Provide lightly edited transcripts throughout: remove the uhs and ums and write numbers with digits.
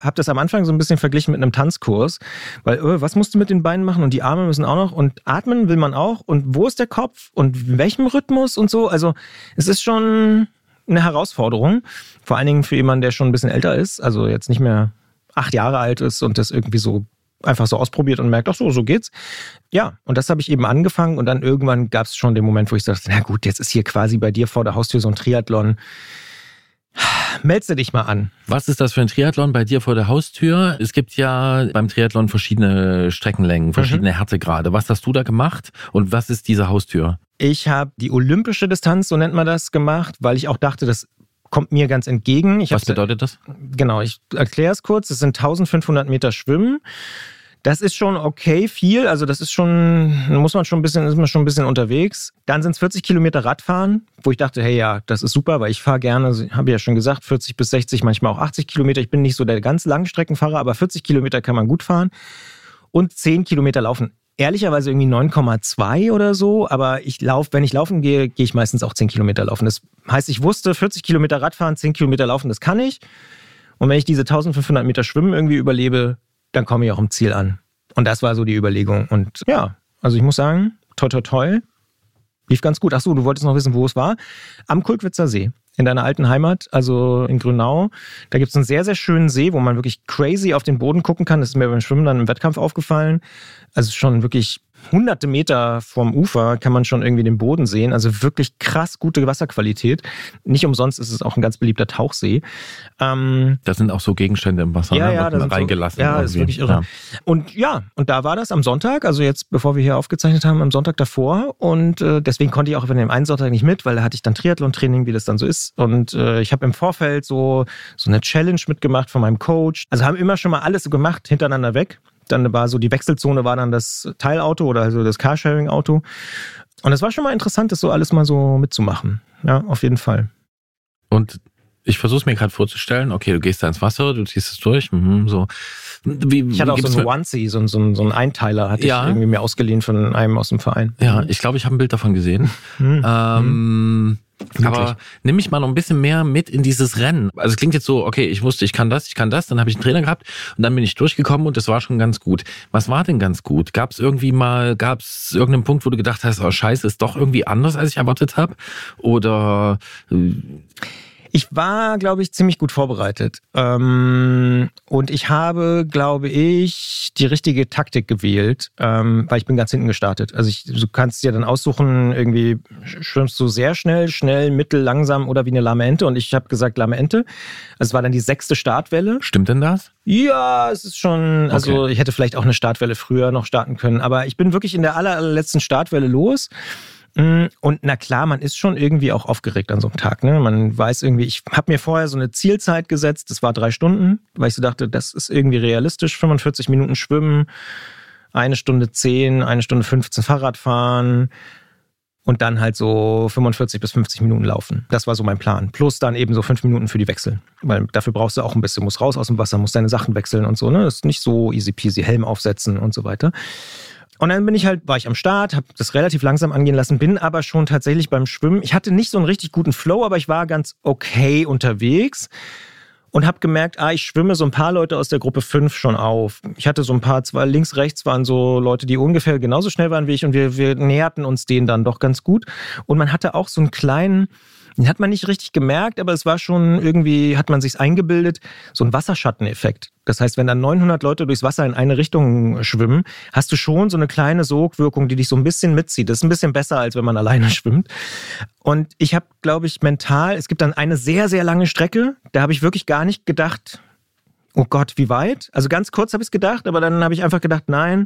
habe das am Anfang so ein bisschen verglichen mit einem Tanzkurs, weil was musst du mit den Beinen machen und die Arme müssen auch noch und atmen will man auch und wo ist der Kopf und in welchem Rhythmus und so. Also es ist schon eine Herausforderung, vor allen Dingen für jemanden, der schon ein bisschen älter ist, also jetzt nicht mehr 8 Jahre alt ist und das irgendwie so einfach so ausprobiert und merkt, ach so geht's. Ja, und das habe ich eben angefangen und dann irgendwann gab es schon den Moment, wo ich dachte, na gut, jetzt ist hier quasi bei dir vor der Haustür so ein Triathlon. Meldest dich mal an. Was ist das für ein Triathlon bei dir vor der Haustür? Es gibt ja beim Triathlon verschiedene Streckenlängen, verschiedene Härtegrade. Was hast du da gemacht und was ist diese Haustür? Ich habe die olympische Distanz, so nennt man das, gemacht, weil ich auch dachte, das kommt mir ganz entgegen. Was bedeutet das? Genau, ich erkläre es kurz. Es sind 1500 Meter Schwimmen. Das ist schon okay viel, also das ist schon, ist man schon ein bisschen unterwegs. Dann sind es 40 Kilometer Radfahren, wo ich dachte, hey ja, das ist super, weil ich fahre gerne, habe ich ja schon gesagt, 40 bis 60, manchmal auch 80 Kilometer. Ich bin nicht so der ganz Langstreckenfahrer, aber 40 Kilometer kann man gut fahren. Und 10 Kilometer laufen. Ehrlicherweise irgendwie 9,2 oder so, aber wenn ich laufen gehe, gehe ich meistens auch 10 Kilometer laufen. Das heißt, ich wusste, 40 Kilometer Radfahren, 10 Kilometer laufen, das kann ich. Und wenn ich diese 1500 Meter Schwimmen irgendwie überlebe, dann komme ich auch im Ziel an. Und das war so die Überlegung. Und ja, also ich muss sagen, toi toi toi, lief ganz gut. Achso, du wolltest noch wissen, wo es war. Am Kulkwitzer See, in deiner alten Heimat, also in Grünau. Da gibt es einen sehr, sehr schönen See, wo man wirklich crazy auf den Boden gucken kann. Das ist mir beim Schwimmen dann im Wettkampf aufgefallen. Also schon wirklich hunderte Meter vom Ufer kann man schon irgendwie den Boden sehen. Also wirklich krass gute Wasserqualität. Nicht umsonst ist es auch ein ganz beliebter Tauchsee. Da sind auch so Gegenstände im Wasser, ja, da reingelassen. So, ja, das ist wirklich irre. Ja. Und da war das am Sonntag, also jetzt, bevor wir hier aufgezeichnet haben, am Sonntag davor. Und deswegen konnte ich auch über den einen Sonntag nicht mit, weil da hatte ich dann Triathlon-Training, wie das dann so ist. Und ich habe im Vorfeld so eine Challenge mitgemacht von meinem Coach. Also haben immer schon mal alles so gemacht, hintereinander weg. Dann war so die Wechselzone, war dann das Teilauto oder also das Carsharing-Auto. Und es war schon mal interessant, das so alles mal so mitzumachen. Ja, auf jeden Fall. Und ich versuche es mir gerade vorzustellen, okay, du gehst da ins Wasser, du ziehst es durch, so. Ich hatte auch so einen Onesie, so einen Einteiler hatte ich irgendwie mir ausgeliehen von einem aus dem Verein. Ja, ich glaube, ich habe ein Bild davon gesehen. Aber nimm mich mal noch ein bisschen mehr mit in dieses Rennen. Also es klingt jetzt so, okay, ich wusste, ich kann das, dann habe ich einen Trainer gehabt und dann bin ich durchgekommen und das war schon ganz gut. Was war denn ganz gut? Gab es irgendeinen Punkt, wo du gedacht hast, oh scheiße, ist doch irgendwie anders, als ich erwartet habe? Oder... Ich war, glaube ich, ziemlich gut vorbereitet. Und ich habe, glaube ich, die richtige Taktik gewählt, weil ich bin ganz hinten gestartet. Also du kannst dir dann aussuchen, irgendwie schwimmst du sehr schnell, mittel, langsam oder wie eine lahme Ente. Und ich habe gesagt lahme Ente. Also es war dann die 6. Startwelle. Stimmt denn das? Ja, es ist schon, also okay. Ich hätte vielleicht auch eine Startwelle früher noch starten können. Aber ich bin wirklich in der allerletzten Startwelle los. Und na klar, man ist schon irgendwie auch aufgeregt an so einem Tag. Ne? Man weiß irgendwie, ich habe mir vorher so eine Zielzeit gesetzt, das war 3 Stunden, weil ich so dachte, das ist irgendwie realistisch, 45 Minuten schwimmen, 1 Stunde 10, 1 Stunde 15 Fahrrad fahren und dann halt so 45 bis 50 Minuten laufen. Das war so mein Plan. Plus dann eben so 5 Minuten für die Wechsel. Weil dafür brauchst du auch ein bisschen, musst raus aus dem Wasser, musst deine Sachen wechseln und so. Ne? Das ist nicht so easy peasy, Helm aufsetzen und so weiter. Und dann war ich am Start, habe das relativ langsam angehen lassen, bin aber schon tatsächlich beim Schwimmen. Ich hatte nicht so einen richtig guten Flow, aber ich war ganz okay unterwegs und habe gemerkt, ich schwimme so ein paar Leute aus der Gruppe 5 schon auf. Ich hatte so ein paar, zwei links, rechts waren so Leute, die ungefähr genauso schnell waren wie ich und wir näherten uns denen dann doch ganz gut. Und man hatte auch so einen kleinen, den hat man nicht richtig gemerkt, aber es war schon irgendwie, hat man sich's eingebildet, so ein Wasserschatteneffekt. Das heißt, wenn dann 900 Leute durchs Wasser in eine Richtung schwimmen, hast du schon so eine kleine Sogwirkung, die dich so ein bisschen mitzieht. Das ist ein bisschen besser, als wenn man alleine schwimmt. Und ich habe, glaube ich, mental, es gibt dann eine sehr, sehr lange Strecke, da habe ich wirklich gar nicht gedacht, oh Gott, wie weit? Also ganz kurz habe ich es gedacht, aber dann habe ich einfach gedacht, nein,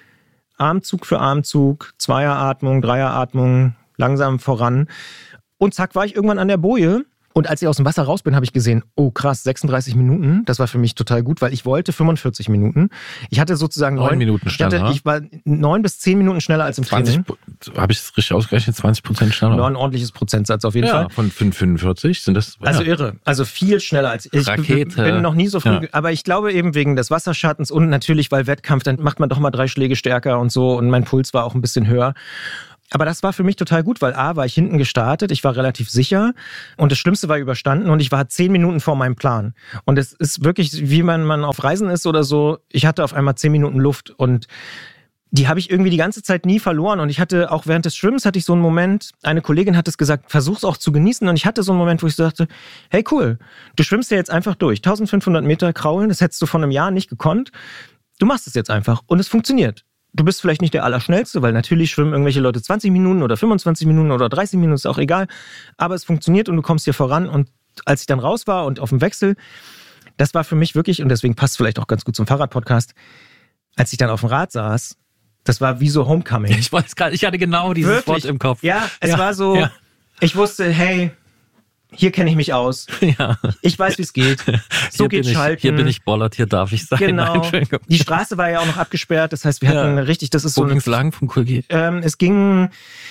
Armzug für Armzug, Zweieratmung, Dreieratmung, langsam voran. Und zack, war ich irgendwann an der Boje. Und als ich aus dem Wasser raus bin, habe ich gesehen, oh krass, 36 Minuten. Das war für mich total gut, weil ich wollte 45 Minuten. Ich hatte sozusagen 9 Minuten schneller. Ich war 9 bis 10 Minuten schneller als im Training. Habe ich es richtig ausgerechnet? 20% schneller? Ja, ein ordentliches Prozentsatz auf jeden Fall. Von 45 sind das... Also irre. Also viel schneller als ich. Rakete. Bin noch nie so früh. Aber ich glaube eben wegen des Wasserschattens und natürlich, weil Wettkampf, dann macht man doch mal 3 Schläge stärker und so. Und mein Puls war auch ein bisschen höher. Aber das war für mich total gut, weil A, war ich hinten gestartet, ich war relativ sicher und das Schlimmste war überstanden und ich war 10 Minuten vor meinem Plan. Und es ist wirklich, wie man auf Reisen ist oder so, ich hatte auf einmal 10 Minuten Luft und die habe ich irgendwie die ganze Zeit nie verloren. Und ich hatte auch während des Schwimmens hatte ich so einen Moment, eine Kollegin hat es gesagt, versuch's auch zu genießen. Und ich hatte so einen Moment, wo ich sagte, hey cool, du schwimmst ja jetzt einfach durch. 1500 Meter kraulen, das hättest du vor einem Jahr nicht gekonnt. Du machst es jetzt einfach und es funktioniert. Du bist vielleicht nicht der Allerschnellste, weil natürlich schwimmen irgendwelche Leute 20 Minuten oder 25 Minuten oder 30 Minuten, ist auch egal. Aber es funktioniert und du kommst hier voran. Und als ich dann raus war und auf dem Wechsel, das war für mich wirklich, und deswegen passt vielleicht auch ganz gut zum Fahrradpodcast, als ich dann auf dem Rad saß, das war wie so Homecoming. Ich weiß gerade, ich hatte genau dieses wirklich? Wort im Kopf. Ja, es war so, ich wusste, hey, hier kenne ich mich aus. Ja. Ich weiß, wie es geht. So geht Schalten. Hier bin ich Bollert, hier darf ich sein. Genau. Nein, die Straße war ja auch noch abgesperrt. Das heißt, wir hatten richtig, das ist Wo so ging's lang vom Kulgi? Es ging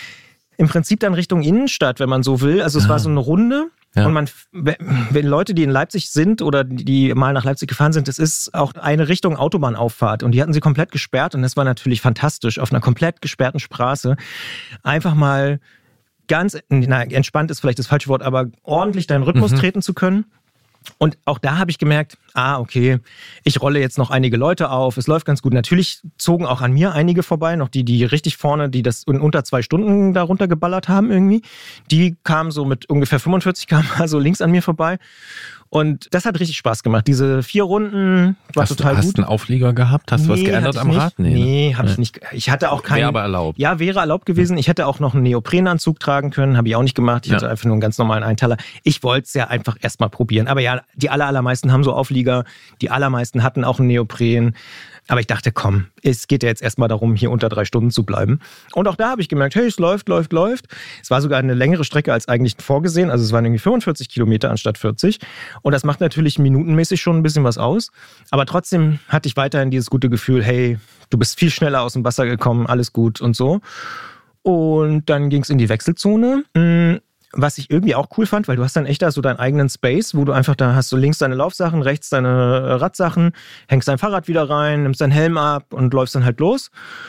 im Prinzip dann Richtung Innenstadt, wenn man so will. Also es war so eine Runde. Ja. Und wenn Leute, die in Leipzig sind oder die mal nach Leipzig gefahren sind, das ist auch eine Richtung Autobahnauffahrt. Und die hatten sie komplett gesperrt. Und das war natürlich fantastisch, auf einer komplett gesperrten Straße einfach mal ganz, entspannt ist vielleicht das falsche Wort, aber ordentlich deinen Rhythmus treten zu können. Und auch da habe ich gemerkt, okay, ich rolle jetzt noch einige Leute auf, es läuft ganz gut. Natürlich zogen auch an mir einige vorbei, noch die richtig vorne, die das in unter 2 Stunden da runtergeballert haben irgendwie. Die kamen so mit ungefähr 45 km/h so links an mir vorbei. Und das hat richtig Spaß gemacht. Diese 4 Runden war total gut. Hast du einen Auflieger gehabt? Hast du was geändert am Rad? Nee, habe ich nicht. Ich hatte auch keinen. Wäre aber erlaubt. Ja, wäre erlaubt gewesen. Ich hätte auch noch einen Neoprenanzug tragen können. Habe ich auch nicht gemacht. Ich hatte einfach nur einen ganz normalen Einteiler. Ich wollte es ja einfach erstmal probieren. Aber ja, die allermeisten haben so Auflieger. Die allermeisten hatten auch einen Neopren. Aber ich dachte, komm, es geht ja jetzt erstmal darum, hier unter 3 Stunden zu bleiben. Und auch da habe ich gemerkt, hey, es läuft. Es war sogar eine längere Strecke als eigentlich vorgesehen. Also es waren irgendwie 45 Kilometer anstatt 40. Und das macht natürlich minutenmäßig schon ein bisschen was aus. Aber trotzdem hatte ich weiterhin dieses gute Gefühl, hey, du bist viel schneller aus dem Wasser gekommen, alles gut und so. Und dann ging es in die Wechselzone. Was ich irgendwie auch cool fand, weil du hast dann echt da so deinen eigenen Space, wo du einfach da hast, so links deine Laufsachen, rechts deine Radsachen, hängst dein Fahrrad wieder rein, nimmst deinen Helm ab und läufst dann halt los.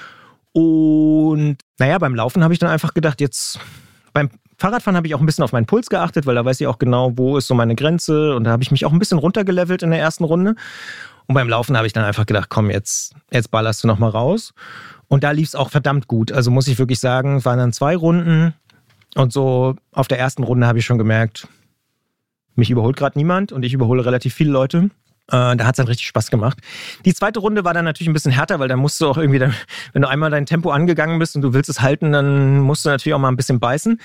Und beim Laufen habe ich dann einfach gedacht, jetzt beim Fahrradfahren habe ich auch ein bisschen auf meinen Puls geachtet, weil da weiß ich auch genau, wo ist so meine Grenze. Und da habe ich mich auch ein bisschen runtergelevelt in der ersten Runde. Und beim Laufen habe ich dann einfach gedacht, komm, jetzt ballerst du nochmal raus. Und da lief es auch verdammt gut. Also muss ich wirklich sagen, es waren dann 2 Runden. Und so auf der ersten Runde habe ich schon gemerkt, mich überholt gerade niemand und ich überhole relativ viele Leute. Da hat es dann richtig Spaß gemacht. Die zweite Runde war dann natürlich ein bisschen härter, weil da musst du auch irgendwie, wenn du einmal dein Tempo angegangen bist und du willst es halten, dann musst du natürlich auch mal ein bisschen beißen.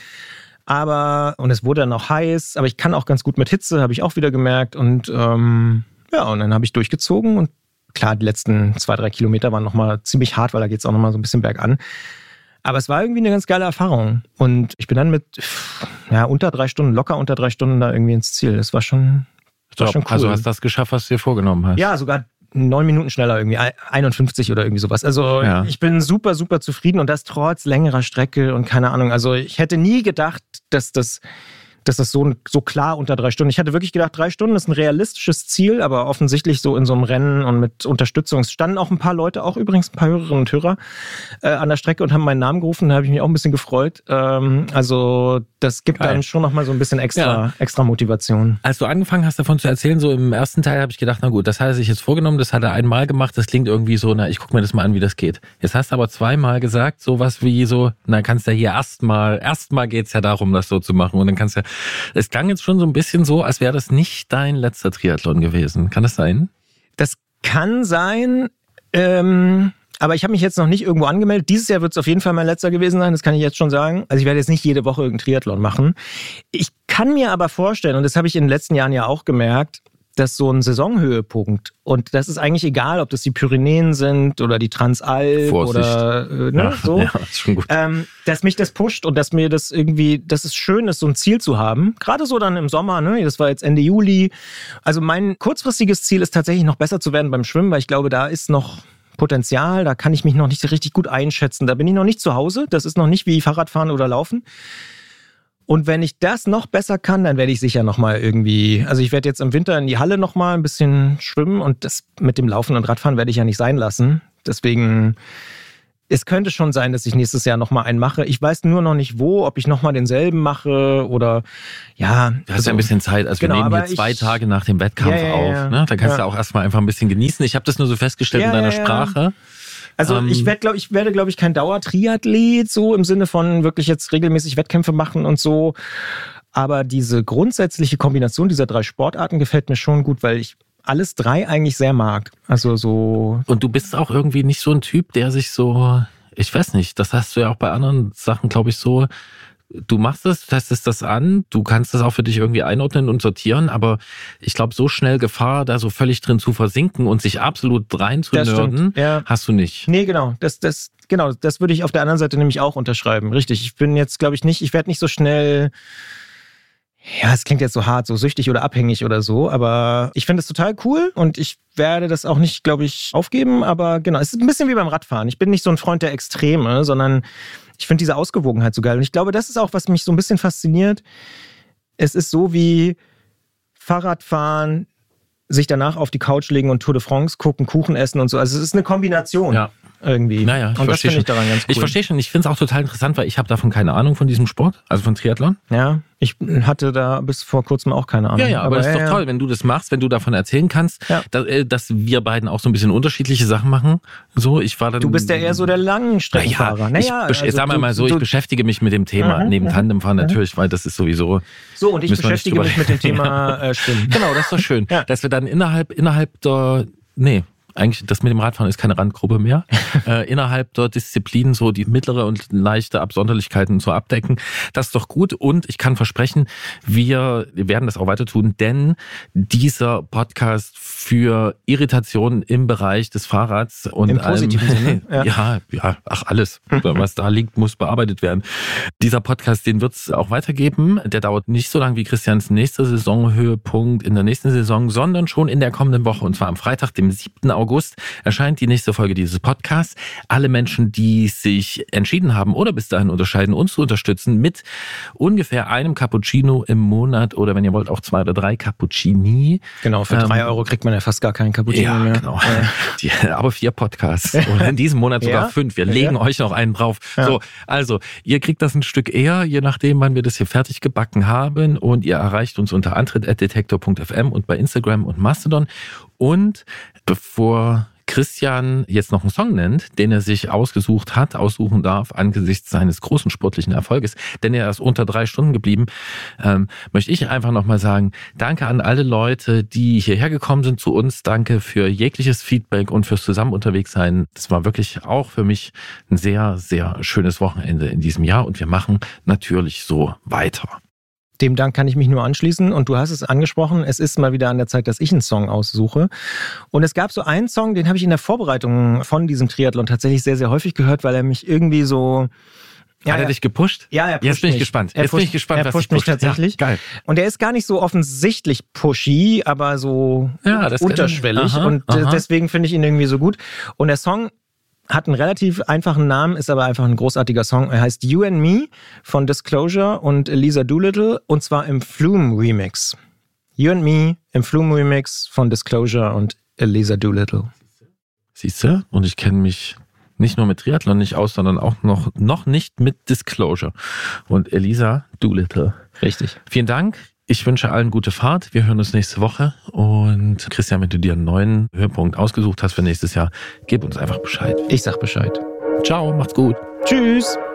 Und es wurde dann auch heiß, aber ich kann auch ganz gut mit Hitze, habe ich auch wieder gemerkt. Und und dann habe ich durchgezogen und klar, die letzten 2-3 Kilometer waren nochmal ziemlich hart, weil da geht es auch nochmal so ein bisschen bergan. Aber es war irgendwie eine ganz geile Erfahrung. Und ich bin dann mit unter 3 Stunden, locker unter 3 Stunden da irgendwie ins Ziel. Das war schon cool. Also hast du das geschafft, was du dir vorgenommen hast? Ja, sogar 9 Minuten schneller irgendwie, 51 oder irgendwie sowas. Also ich bin super, super zufrieden und das trotz längerer Strecke und keine Ahnung. Also ich hätte nie gedacht, dass das so klar unter 3 Stunden. Ich hatte wirklich gedacht, 3 Stunden ist ein realistisches Ziel, aber offensichtlich so in so einem Rennen und mit Unterstützung. Es standen auch ein paar Leute, auch übrigens ein paar Hörerinnen und Hörer an der Strecke und haben meinen Namen gerufen. Da habe ich mich auch ein bisschen gefreut. Also das gibt dann schon nochmal so ein bisschen extra Motivation. Als du angefangen hast davon zu erzählen, so im ersten Teil habe ich gedacht, na gut, das hat er sich jetzt vorgenommen, das hat er einmal gemacht, das klingt irgendwie so, ich gucke mir das mal an, wie das geht. Jetzt hast du aber 2-mal gesagt, sowas wie so, kannst du ja hier erstmal geht's ja darum, das so zu machen und dann kannst du es klang jetzt schon so ein bisschen so, als wäre das nicht dein letzter Triathlon gewesen. Kann das sein? Das kann sein, aber ich habe mich jetzt noch nicht irgendwo angemeldet. Dieses Jahr wird es auf jeden Fall mein letzter gewesen sein, das kann ich jetzt schon sagen. Also ich werde jetzt nicht jede Woche irgendeinen Triathlon machen. Ich kann mir aber vorstellen, und das habe ich in den letzten Jahren ja auch gemerkt, dass so ein Saisonhöhepunkt, und das ist eigentlich egal, ob das die Pyrenäen sind oder die Transalp oder so, ja, ist schon gut. Dass mich das pusht und dass mir das irgendwie, dass es schön ist, so ein Ziel zu haben. Gerade so dann im Sommer, das war jetzt Ende Juli. Also mein kurzfristiges Ziel ist tatsächlich noch besser zu werden beim Schwimmen, weil ich glaube, da ist noch Potenzial, da kann ich mich noch nicht richtig gut einschätzen. Da bin ich noch nicht zu Hause, das ist noch nicht wie Fahrradfahren oder Laufen. Und wenn ich das noch besser kann, dann werde ich sicher nochmal irgendwie, also ich werde jetzt im Winter in die Halle nochmal ein bisschen schwimmen und das mit dem Laufen und Radfahren werde ich ja nicht sein lassen. Deswegen es könnte schon sein, dass ich nächstes Jahr nochmal einen mache. Ich weiß nur noch nicht wo, ob ich nochmal denselben mache oder ja. Du hast ja ein bisschen Zeit. Also genau, wir nehmen hier 2 Tage nach dem Wettkampf auf. Ne? Da kannst du auch erstmal einfach ein bisschen genießen. Ich habe das nur so festgestellt in deiner Sprache. Also ich werde, glaube ich, kein Dauertriathlet, so im Sinne von wirklich jetzt regelmäßig Wettkämpfe machen und so. Aber diese grundsätzliche Kombination dieser 3 Sportarten gefällt mir schon gut, weil ich alles 3 eigentlich sehr mag. Also so. Und du bist auch irgendwie nicht so ein Typ, der sich so, ich weiß nicht, das hast du ja auch bei anderen Sachen, glaube ich, so, du machst es, testest das an, du kannst das auch für dich irgendwie einordnen und sortieren, aber ich glaube, so schnell Gefahr, da so völlig drin zu versinken und sich absolut reinzunörden, hast du nicht. Nee, genau. Das würde ich auf der anderen Seite nämlich auch unterschreiben. Richtig. Ich bin jetzt, glaube ich, ich werde nicht so schnell. Ja, es klingt jetzt so hart, so süchtig oder abhängig oder so, aber ich finde es total cool und ich werde das auch nicht, glaube ich, aufgeben, aber genau, es ist ein bisschen wie beim Radfahren. Ich bin nicht so ein Freund der Extreme, sondern ich finde diese Ausgewogenheit so geil und ich glaube, das ist auch, was mich so ein bisschen fasziniert. Es ist so wie Fahrradfahren, sich danach auf die Couch legen und Tour de France gucken, Kuchen essen und so. Also es ist eine Kombination. Ja. Irgendwie. Naja, und das finde ich daran ganz cool. Ich verstehe schon, ich finde es auch total interessant, weil ich habe davon keine Ahnung von diesem Sport, also von Triathlon. Ja, ich hatte da bis vor kurzem auch keine Ahnung. Ja, aber das ist doch toll, wenn du das machst, wenn du davon erzählen kannst, dass wir beiden auch so ein bisschen unterschiedliche Sachen machen. So, ich war dann. Du bist ja eher so der Langstreckenfahrer. Sagen wir mal so, ich beschäftige mich mit dem Thema neben Tandemfahren natürlich, weil das ist sowieso. So, und ich beschäftige mich mit dem Thema Stimmen. Genau, das ist doch schön, dass wir dann innerhalb der. Eigentlich, das mit dem Radfahren ist keine Randgruppe mehr. Innerhalb der Disziplinen so die mittlere und leichte Absonderlichkeiten zu abdecken. Das ist doch gut und ich kann versprechen, wir werden das auch weiter tun, denn dieser Podcast für Irritationen im Bereich des Fahrrads und im positiven Sinne. Alles, was da liegt, muss bearbeitet werden. Dieser Podcast, den wird es auch weitergeben. Der dauert nicht so lang wie Christians nächster Saisonhöhepunkt in der nächsten Saison, sondern schon in der kommenden Woche und zwar am Freitag, dem 7. August, erscheint die nächste Folge dieses Podcasts. Alle Menschen, die sich entschieden haben oder bis dahin unterscheiden, uns zu unterstützen mit ungefähr einem Cappuccino im Monat oder wenn ihr wollt auch 2 oder 3 Cappuccini. Genau, für 3 Euro kriegt man ja fast gar keinen Cappuccino mehr. Genau. Aber 4 Podcasts. Und in diesem Monat sogar 5. Wir legen euch noch einen drauf. Ja. So, also, ihr kriegt das ein Stück eher, je nachdem, wann wir das hier fertig gebacken haben. Und ihr erreicht uns unter antritt@detektor.fm und bei Instagram und Mastodon. Und bevor Christian jetzt noch einen Song nennt, den er sich aussuchen darf angesichts seines großen sportlichen Erfolges, denn er ist unter 3 Stunden geblieben, möchte ich einfach nochmal sagen, danke an alle Leute, die hierher gekommen sind zu uns, danke für jegliches Feedback und fürs Zusammen unterwegs sein. Das war wirklich auch für mich ein sehr, sehr schönes Wochenende in diesem Jahr und wir machen natürlich so weiter. Dem Dank kann ich mich nur anschließen und du hast es angesprochen, es ist mal wieder an der Zeit, dass ich einen Song aussuche. Und es gab so einen Song, den habe ich in der Vorbereitung von diesem Triathlon tatsächlich sehr, sehr häufig gehört, weil er mich irgendwie so... Hat er dich gepusht? Ja, er pusht Jetzt bin ich mich. gespannt. Er pusht mich tatsächlich. Ja, geil. Und er ist gar nicht so offensichtlich pushy, aber so unterschwellig. Deswegen finde ich ihn irgendwie so gut. Und der Song hat einen relativ einfachen Namen, ist aber einfach ein großartiger Song. Er heißt You and Me von Disclosure und Elisa Doolittle und zwar im Flume Remix. You and Me im Flume Remix von Disclosure und Elisa Doolittle. Siehst du? Und ich kenne mich nicht nur mit Triathlon nicht aus, sondern auch noch nicht mit Disclosure. Und Elisa Doolittle. Richtig. Vielen Dank. Ich wünsche allen gute Fahrt. Wir hören uns nächste Woche. Und Christian, wenn du dir einen neuen Höhepunkt ausgesucht hast für nächstes Jahr, gib uns einfach Bescheid. Ich sag Bescheid. Ciao, macht's gut. Tschüss.